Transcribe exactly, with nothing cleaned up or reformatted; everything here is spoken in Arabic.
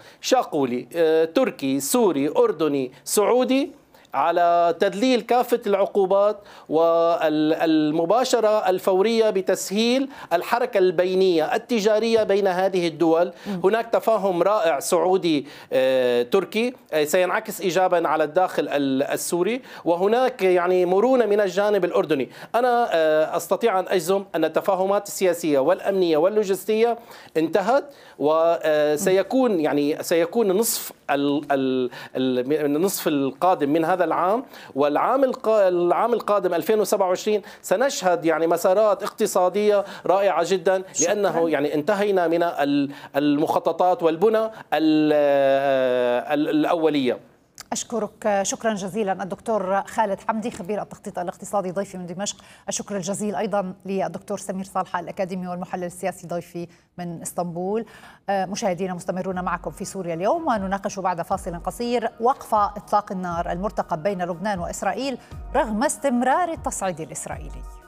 شاقولي تركي سوري أردني سعودي على تدليل كافة العقوبات والمباشرة الفورية بتسهيل الحركة البينية التجارية بين هذه الدول. هناك تفاهم رائع سعودي تركي سينعكس إيجابا على الداخل السوري، وهناك يعني مرونة من الجانب الأردني. أنا أستطيع أن أجزم أن التفاهمات السياسية والأمنية واللوجستية انتهت، وسيكون يعني سيكون نصف النصف القادم من هذا العام والعام العام القادم ألفين وسبعة وعشرين سنشهد يعني مسارات اقتصادية رائعة جدا، لأنه يعني انتهينا من المخططات والبنى الأولية. أشكرك شكرا جزيلا الدكتور خالد حمدي خبير التخطيط الاقتصادي ضيفي من دمشق. الشكر الجزيل أيضا للدكتور سمير صالحة الأكاديمي والمحلل السياسي ضيفي من اسطنبول. مشاهدينا مستمرون معكم في سوريا اليوم، ونناقش بعد فاصل قصير وقف إطلاق النار المرتقب بين لبنان وإسرائيل رغم استمرار التصعيد الإسرائيلي.